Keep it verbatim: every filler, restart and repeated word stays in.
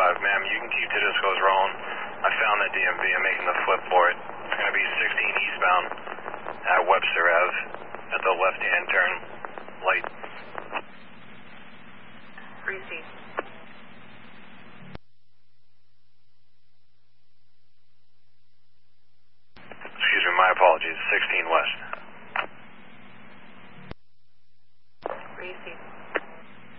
five. Ma'am, you can keep the discos rolling. I found the D M V. I'm making the flip for it. It's going to be sixteen eastbound at Webster Ave at the left-hand turn light. Receive. Excuse me, my apologies. sixteen west.